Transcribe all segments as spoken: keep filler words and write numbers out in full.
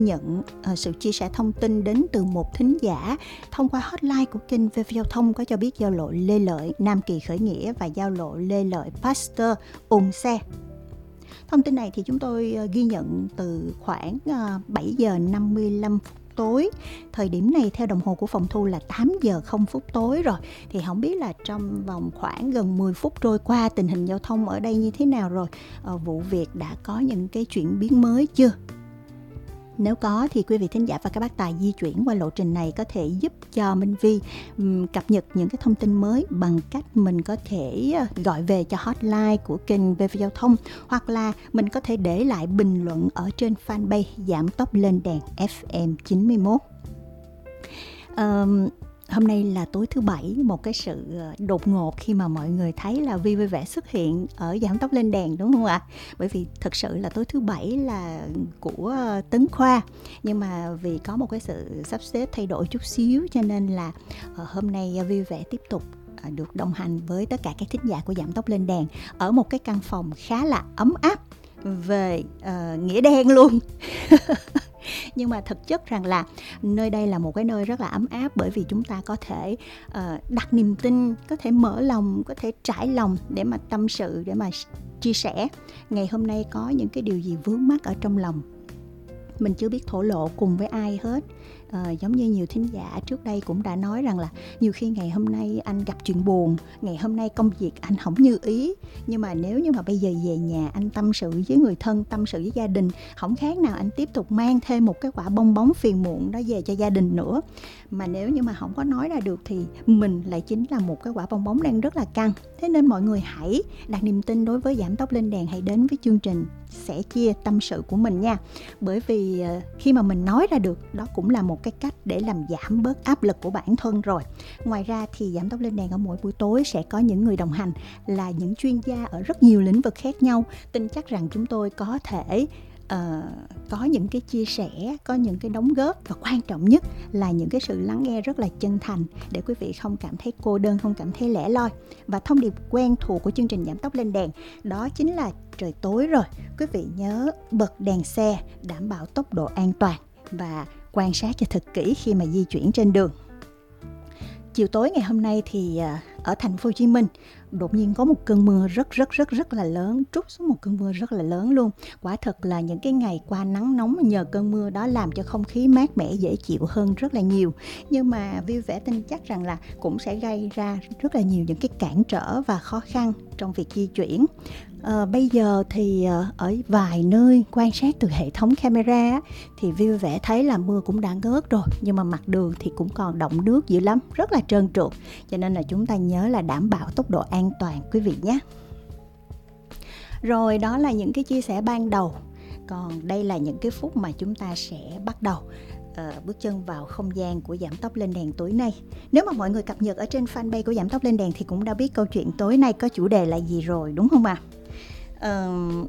nhận uh, sự chia sẻ thông tin đến từ một thính giả thông qua hotline của kênh vê vê Giao thông có cho biết giao lộ Lê Lợi, Nam Kỳ Khởi Nghĩa và giao lộ Lê Lợi Pasteur ùn xe. Thông tin này thì chúng tôi uh, ghi nhận từ khoảng uh, bảy giờ năm mươi lăm phút tối. Thời điểm này theo đồng hồ của phòng thu là tám giờ không phút tối rồi. Thì không biết là trong vòng khoảng gần mười phút trôi qua tình hình giao thông ở đây như thế nào rồi? Ờ, vụ việc đã có những cái chuyển biến mới chưa? Nếu có thì quý vị thính giả và các bác tài di chuyển qua lộ trình này có thể giúp cho Minh Vi um, cập nhật những cái thông tin mới bằng cách mình có thể gọi về cho hotline của kênh vê vê Giao thông, hoặc là mình có thể để lại bình luận ở trên fanpage Giảm Tốc Lên Đèn ép em chín mươi mốt. Um, Hôm nay là tối thứ Bảy, một cái sự đột ngột khi mà mọi người thấy là Vi vui vẻ xuất hiện ở Giảm Tốc Lên Đèn, đúng không ạ? Bởi vì thực sự là tối thứ Bảy là của Tấn Khoa, nhưng mà vì có một cái sự sắp xếp thay đổi chút xíu cho nên là hôm nay Vi vui vẻ tiếp tục được đồng hành với tất cả các thính giả của Giảm Tốc Lên Đèn ở một cái căn phòng khá là ấm áp về uh, nghĩa đen luôn. Nhưng mà thực chất rằng là nơi đây là một cái nơi rất là ấm áp, bởi vì chúng ta có thể uh, đặt niềm tin, có thể mở lòng, có thể trải lòng để mà tâm sự, để mà chia sẻ. Ngày hôm nay có những cái điều gì vướng mắc ở trong lòng, mình chưa biết thổ lộ cùng với ai hết. À, giống như nhiều thính giả trước đây cũng đã nói rằng là nhiều khi ngày hôm nay anh gặp chuyện buồn, ngày hôm nay công việc anh không như ý, nhưng mà nếu như mà bây giờ về nhà anh tâm sự với người thân, tâm sự với gia đình, không khác nào anh tiếp tục mang thêm một cái quả bong bóng phiền muộn đó về cho gia đình nữa. Mà nếu như mà không có nói ra được thì mình lại chính là một cái quả bong bóng đang rất là căng. Thế nên mọi người hãy đặt niềm tin đối với Giảm Tốc Lên Đèn, hãy đến với chương trình sẻ chia tâm sự của mình nha. Bởi vì khi mà mình nói ra được, đó cũng là một cái cách để làm giảm bớt áp lực của bản thân rồi. Ngoài ra thì Giảm Tốc Lên Đèn ở mỗi buổi tối sẽ có những người đồng hành là những chuyên gia ở rất nhiều lĩnh vực khác nhau. Tin chắc rằng chúng tôi có thể uh, có những cái chia sẻ, có những cái đóng góp, và quan trọng nhất là những cái sự lắng nghe rất là chân thành để quý vị không cảm thấy cô đơn, không cảm thấy lẻ loi. Và thông điệp quen thuộc của chương trình Giảm Tốc Lên Đèn đó chính là trời tối rồi, quý vị nhớ bật đèn xe, đảm bảo tốc độ an toàn và quan sát cho thật kỹ khi mà di chuyển trên đường. Chiều tối ngày hôm nay thì ở thành phố Hồ Chí Minh đột nhiên có một cơn mưa rất rất rất rất là lớn, trút xuống một cơn mưa rất là lớn luôn. Quả thật là những cái ngày qua nắng nóng, nhờ cơn mưa đó làm cho không khí mát mẻ dễ chịu hơn rất là nhiều. Nhưng mà vui vẻ tin chắc rằng là cũng sẽ gây ra rất là nhiều những cái cản trở và khó khăn trong việc di chuyển. À, bây giờ thì ở vài nơi quan sát từ hệ thống camera thì vui vẻ thấy là mưa cũng đã ngớt rồi, nhưng mà mặt đường thì cũng còn đọng nước dữ lắm, rất là trơn trượt. Cho nên là chúng ta nhớ là đảm bảo tốc độ an toàn quý vị nhé. Rồi, đó là những cái chia sẻ ban đầu. Còn đây là những cái phút mà chúng ta sẽ bắt đầu uh, bước chân vào không gian của Giảm Tốc Lên Đèn tối nay. Nếu mà mọi người cập nhật ở trên fanpage của Giảm Tốc Lên Đèn thì cũng đã biết câu chuyện tối nay có chủ đề là gì rồi, đúng không ạ? Uh,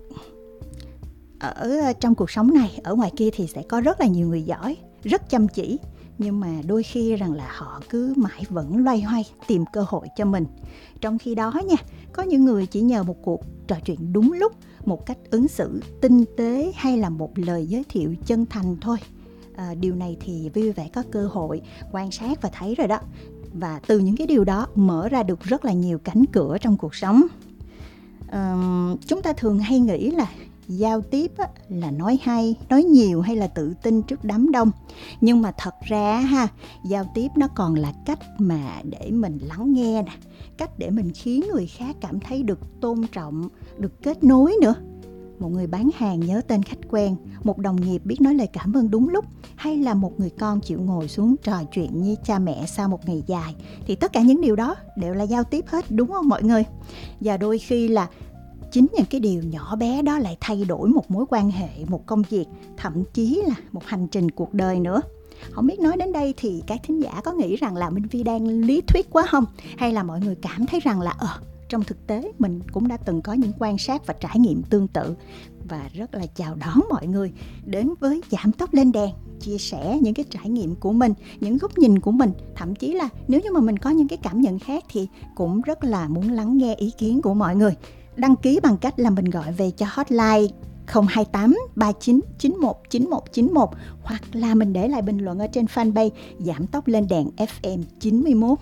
ở trong cuộc sống này, ở ngoài kia thì sẽ có rất là nhiều người giỏi, rất chăm chỉ, nhưng mà đôi khi rằng là họ cứ mãi vẫn loay hoay tìm cơ hội cho mình. Trong khi đó nha, có những người chỉ nhờ một cuộc trò chuyện đúng lúc, một cách ứng xử tinh tế hay là một lời giới thiệu chân thành thôi. À, điều này thì vui vẻ có cơ hội quan sát và thấy rồi đó. Và từ những cái điều đó mở ra được rất là nhiều cánh cửa trong cuộc sống. À, chúng ta thường hay nghĩ là giao tiếp á, là nói hay, nói nhiều hay là tự tin trước đám đông. Nhưng mà thật ra ha, giao tiếp nó còn là cách mà để mình lắng nghe nè, cách để mình khiến người khác cảm thấy được tôn trọng, được kết nối nữa. Một người bán hàng nhớ tên khách quen, một đồng nghiệp biết nói lời cảm ơn đúng lúc, hay là một người con chịu ngồi xuống trò chuyện với cha mẹ sau một ngày dài, thì tất cả những điều đó đều là giao tiếp hết, đúng không mọi người? Và đôi khi là chính những cái điều nhỏ bé đó lại thay đổi một mối quan hệ, một công việc, thậm chí là một hành trình cuộc đời nữa. Không biết nói đến đây thì các thính giả có nghĩ rằng là Minh Vi đang lý thuyết quá không? Hay là mọi người cảm thấy rằng là ờ, trong thực tế mình cũng đã từng có những quan sát và trải nghiệm tương tự. Và rất là chào đón mọi người đến với Giảm Tốc Lên Đèn, chia sẻ những cái trải nghiệm của mình, những góc nhìn của mình. Thậm chí là nếu như mà mình có những cái cảm nhận khác thì cũng rất là muốn lắng nghe ý kiến của mọi người. Đăng ký bằng cách là mình gọi về cho hotline không hai tám ba chín chín một chín một chín một, hoặc là mình để lại bình luận ở trên fanpage Giảm Tốc Lên Đèn ép em chín mốt.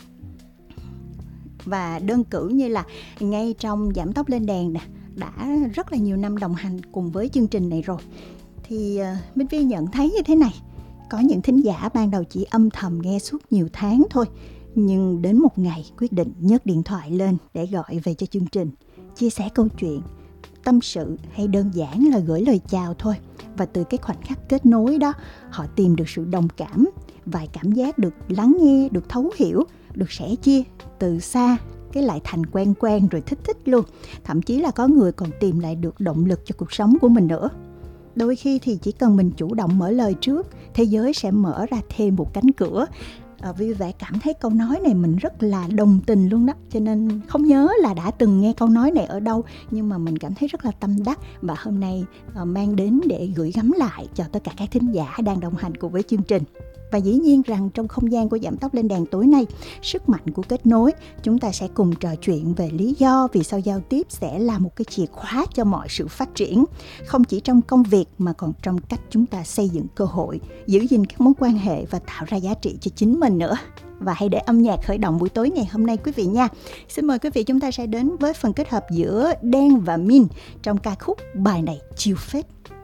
Và đơn cử như là ngay trong Giảm Tốc Lên Đèn nè, đã rất là nhiều năm đồng hành cùng với chương trình này rồi, thì uh, Minh Vi nhận thấy như thế này: có những thính giả ban đầu chỉ âm thầm nghe suốt nhiều tháng thôi, nhưng đến một ngày quyết định nhấc điện thoại lên để gọi về cho chương trình, chia sẻ câu chuyện, tâm sự hay đơn giản là gửi lời chào thôi. Và từ cái khoảnh khắc kết nối đó, họ tìm được sự đồng cảm, vài cảm giác được lắng nghe, được thấu hiểu, được sẻ chia. Từ xa cái lại thành quen quen rồi thích thích luôn. Thậm chí là có người còn tìm lại được động lực cho cuộc sống của mình nữa. Đôi khi thì chỉ cần mình chủ động mở lời trước, thế giới sẽ mở ra thêm một cánh cửa. À, vui vẻ cảm thấy câu nói này mình rất là đồng tình luôn đó. Cho nên không nhớ là đã từng nghe câu nói này ở đâu, nhưng mà mình cảm thấy rất là tâm đắc. Và hôm nay à, mang đến để gửi gắm lại cho tất cả các thính giả đang đồng hành cùng với chương trình. Và dĩ nhiên rằng trong không gian của Giảm Tốc Lên Đèn tối nay, sức mạnh của kết nối, chúng ta sẽ cùng trò chuyện về lý do vì sao giao tiếp sẽ là một cái chìa khóa cho mọi sự phát triển. Không chỉ trong công việc mà còn trong cách chúng ta xây dựng cơ hội, giữ gìn các mối quan hệ và tạo ra giá trị cho chính mình nữa. Và hãy để âm nhạc khởi động buổi tối ngày hôm nay quý vị nha. Xin mời quý vị, chúng ta sẽ đến với phần kết hợp giữa Đen và Min trong ca khúc Bài Này Chill Phết.